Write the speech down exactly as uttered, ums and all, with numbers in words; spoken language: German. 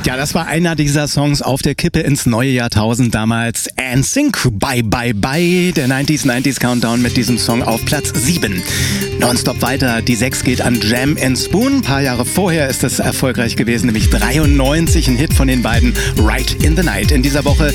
Ja, das war einer dieser Songs auf der Kippe ins neue Jahrtausend damals. N Sync, Bye Bye Bye, der neunziger neunziger Countdown mit diesem Song auf Platz sieben. Nonstop weiter, die sechs geht an Jam and Spoon. Ein paar Jahre vorher ist das erfolgreich gewesen, nämlich dreiundneunzig, ein Hit von den beiden, Right in the Night. In dieser Woche